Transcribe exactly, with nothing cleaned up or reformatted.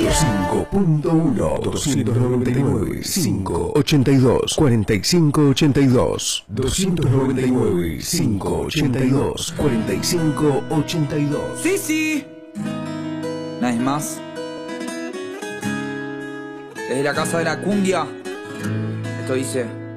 cinco punto uno, doscientos noventa y nueve, cinco ochenta y dos, cuarenta y cinco ochenta y dos, doscientos noventa y nueve, cinco ochenta y dos, cuarenta y cinco ochenta y dos. Sí, sí. Nadie más. Desde la casa de la cumbia. Esto dice...